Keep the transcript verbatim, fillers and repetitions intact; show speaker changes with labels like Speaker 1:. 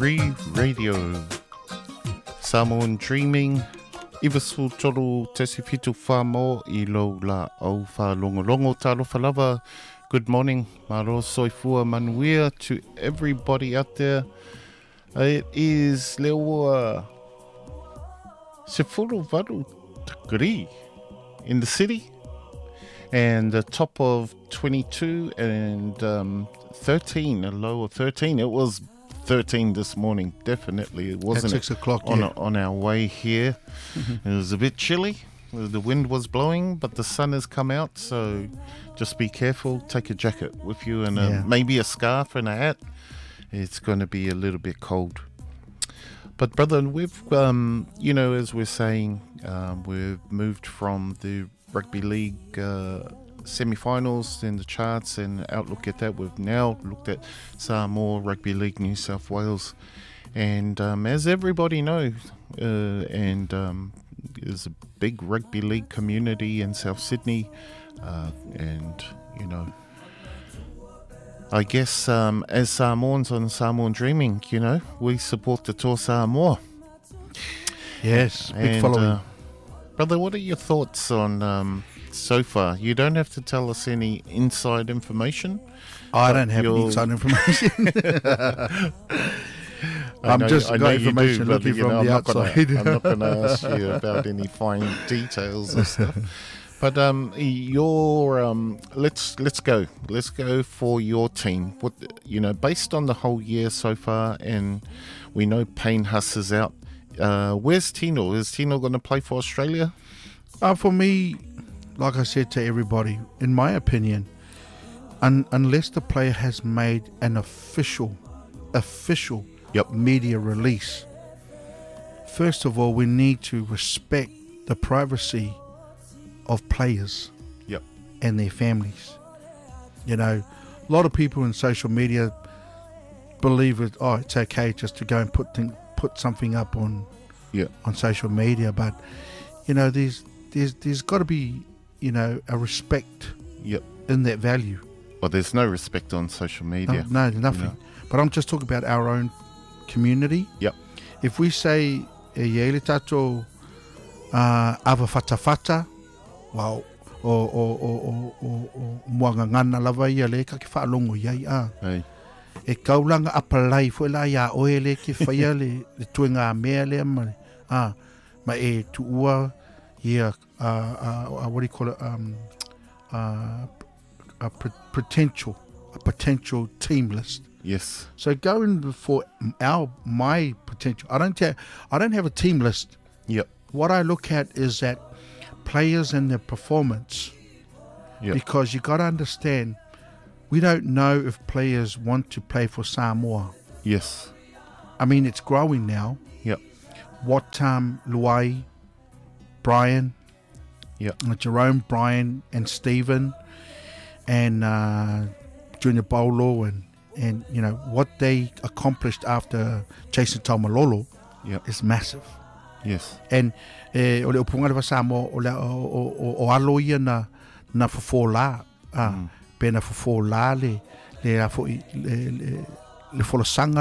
Speaker 1: Re Radio Samoan Dreaming Iwasu tolu tesi fitu whamo I lo la au whalongolongo talo whalawa. Good morning, maro soifua manuia to everybody out there. It is leo sefuru varu takuri in the city, and the top of twenty-two and um, thirteen, a low of thirteen. It was thirteen this morning, definitely. It wasn't
Speaker 2: at six o'clock
Speaker 1: on,
Speaker 2: yeah.
Speaker 1: on our way here. Mm-hmm. It was a bit chilly. The wind was blowing, but the sun has come out, so just be careful. Take a jacket with you and a,
Speaker 2: yeah.
Speaker 1: maybe a scarf and a hat. It's going to be a little bit cold. But brother, we've, um, you know, as we're saying, um, we've moved from the rugby league uh, semi-finals in the charts and outlook at that. We've now looked at Samoa Rugby League New South Wales. And um, as everybody knows, uh, and um, there's a big rugby league community in South Sydney, uh, and, you know, I guess um, as Samoans on Samoan Dreaming, you know, we support the Toa Samoa.
Speaker 2: Yes, big
Speaker 1: and,
Speaker 2: following.
Speaker 1: Uh, brother, what are your thoughts on um, so far? You don't have to tell us any inside information.
Speaker 2: I don't have any inside information. I'm
Speaker 1: know,
Speaker 2: just
Speaker 1: I
Speaker 2: got information
Speaker 1: do,
Speaker 2: looking
Speaker 1: but,
Speaker 2: from
Speaker 1: know,
Speaker 2: the
Speaker 1: I'm
Speaker 2: outside.
Speaker 1: Not gonna, I'm not going to ask you about any fine details and stuff. But um, your um, let's let's go. Let's go for your team. What you know, based on the whole year so far, and we know Payne Huss is out. Uh, where's Tino? Is Tino going to play for Australia?
Speaker 2: Uh, for me, like I said to everybody, in my opinion, un- unless the player has made an official, official
Speaker 1: yep.
Speaker 2: media release, first of all, we need to respect the privacy of players
Speaker 1: yep.
Speaker 2: and their families. You know, a lot of people in social media believe it. Oh, it's okay just to go and put thing, put something up on
Speaker 1: yep.
Speaker 2: on social media, but you know, there's there's there's got to be, you know, a respect
Speaker 1: yep.
Speaker 2: in that value.
Speaker 1: Well, there's no respect on social media.
Speaker 2: No, no nothing. No. But I'm just talking about our own community.
Speaker 1: Yep.
Speaker 2: If we say e ele tato ava fata fata, wow, o o o o o moanga ngana lava ia le ka ki whaalongo iai a.
Speaker 1: Hey.
Speaker 2: E kaulanga apalai fo la ia oe le ki whaia le le tuenga mea le amare. Ah, ma e tuua ia, uh, uh, what do you call it, um, uh, a potential, a potential team list.
Speaker 1: Yes.
Speaker 2: So going for our, my potential, I don't have, I don't have a team list.
Speaker 1: Yep.
Speaker 2: What I look at is that players and their performance,
Speaker 1: yep.
Speaker 2: because you got to understand, we don't know if players want to play for Samoa.
Speaker 1: Yes.
Speaker 2: I mean, it's growing now.
Speaker 1: Yep.
Speaker 2: What um, Luai, Brian,
Speaker 1: yep.
Speaker 2: uh, Jerome, Brian, and Stephen, and uh, Junior Bolo, and and you know what they accomplished after Jason Taumalolo
Speaker 1: yep.
Speaker 2: is massive.
Speaker 1: Yes.
Speaker 2: And eh, o le upunga le Samoa o le o o o alo ia na na fofola ah
Speaker 1: mm.
Speaker 2: pena fofola le le le le le folosanga